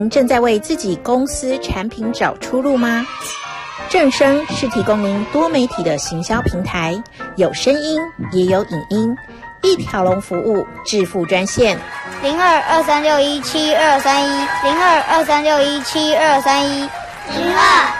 您正在为自己公司产品找出路吗？正声是提供您多媒体的行销平台，有声音也有影音，一条龙服务，致富专线 0223617231022361723102